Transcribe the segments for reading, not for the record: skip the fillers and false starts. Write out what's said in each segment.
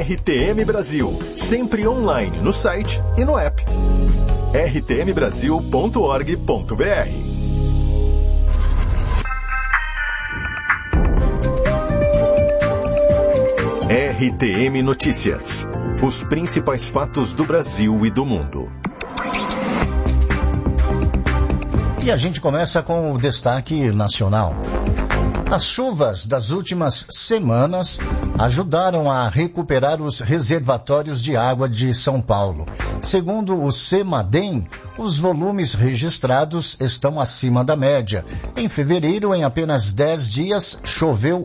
RTM Brasil, sempre online no site e no app. rtmbrasil.org.br. RTM Notícias. Os principais fatos do Brasil e do mundo. E a gente começa com o destaque nacional. As chuvas das últimas semanas ajudaram a recuperar os reservatórios de água de São Paulo. Segundo o CEMADEM, os volumes registrados estão acima da média. Em fevereiro, em apenas 10 dias, choveu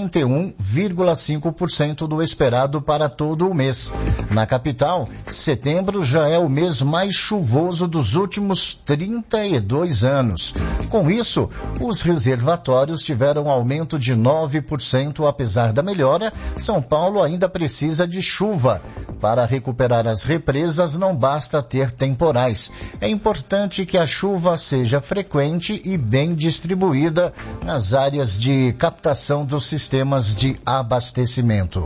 81,5% do esperado para todo o mês. Na capital, setembro já é o mês mais chuvoso dos últimos 32 anos. Com isso, os reservatórios tiveram um aumento de 9%. Apesar da melhora, São Paulo ainda precisa de chuva. Para recuperar as represas, não basta ter temporais. É importante que a chuva seja frequente e bem distribuída nas áreas de captação dos sistemas de abastecimento.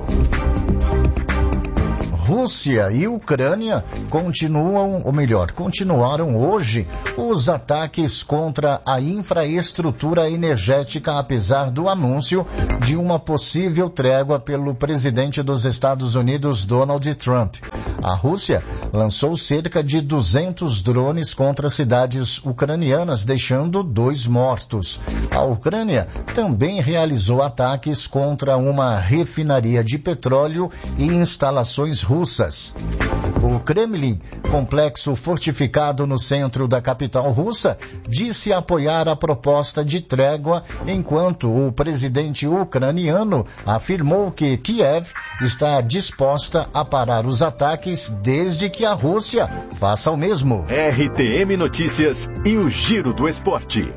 Rússia e Ucrânia continuaram hoje os ataques contra a infraestrutura energética, apesar do anúncio de uma possível trégua pelo presidente dos Estados Unidos, Donald Trump. A Rússia lançou cerca de 200 drones contra cidades ucranianas, deixando 2 mortos. A Ucrânia também realizou ataques contra uma refinaria de petróleo e instalações russas. O Kremlin, complexo fortificado no centro da capital russa, disse apoiar a proposta de trégua, enquanto o presidente ucraniano afirmou que Kiev está disposta a parar os ataques desde que a Rússia faça o mesmo. RTM Notícias e o Giro do Esporte.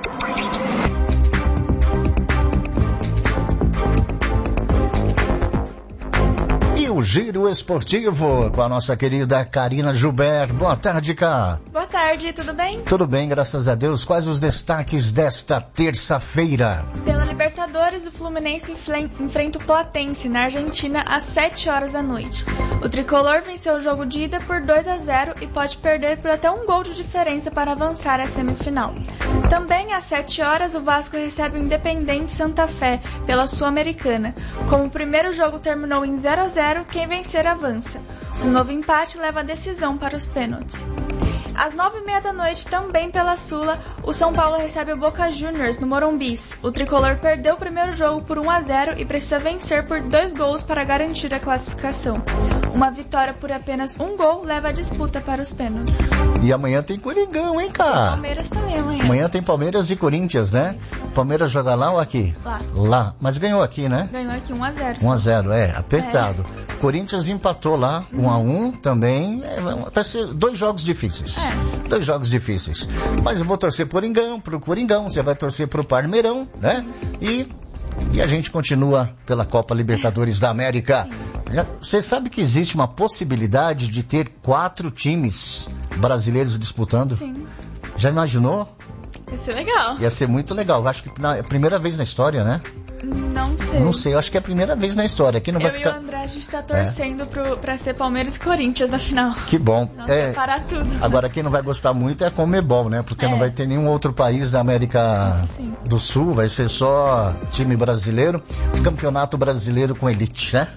O Giro Esportivo com a nossa querida Karina Joubert. Boa tarde, Cá. Boa tarde, tudo bem? Tudo bem, graças a Deus. Quais os destaques desta terça-feira? Pela Libertadores, o Fluminense enfrenta o Platense na Argentina às 7 horas da noite. O tricolor venceu o jogo de ida por 2-0 e pode perder por até um gol de diferença para avançar à semifinal. Também às 7 horas, o Vasco recebe o Independente Santa Fé pela Sul-Americana. Como o primeiro jogo terminou em 0-0, quem vencer avança. Um novo empate leva a decisão para os pênaltis. Às 9h30 da noite, também pela Sula, o São Paulo recebe o Boca Juniors no Morumbis. O tricolor perdeu o primeiro jogo por 1-0 e precisa vencer por 2 gols para garantir a classificação. Uma vitória por apenas um gol leva a disputa para os pênaltis. E amanhã tem Coringão, hein, cara? Palmeiras também amanhã. Amanhã tem Palmeiras e Corinthians, né? Palmeiras joga lá ou aqui? Lá. Mas ganhou aqui, né? Ganhou aqui 1-0. 1-0, apertado. Corinthians empatou lá, 1-1 também. Vai ser 2 jogos difíceis. 2 jogos difíceis. Mas eu vou torcer pro Coringão, você vai torcer pro Parmeirão, né? E a gente continua pela Copa Libertadores da América. Você sabe que existe uma possibilidade de ter 4 times brasileiros disputando? Sim. Já imaginou? Ia ser legal. Ia ser muito legal. Acho que é a primeira vez na história, né? Não sei, eu acho que é a primeira vez na história. Aqui não vai ficar... e o André, a gente tá torcendo pra ser Palmeiras e Corinthians na final. Que bom. Parar tudo. Agora, quem não vai gostar muito é a Conmebol, né? Porque não vai ter nenhum outro país da América do Sul, vai ser só time brasileiro. Campeonato brasileiro com elite, né?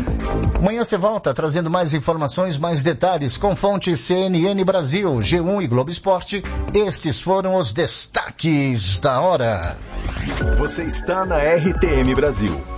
Amanhã você volta trazendo mais informações, mais detalhes com fonte CNN Brasil, G1 e Globo Esporte. Estes foram os destaques da hora. Você está na RTM Brasil.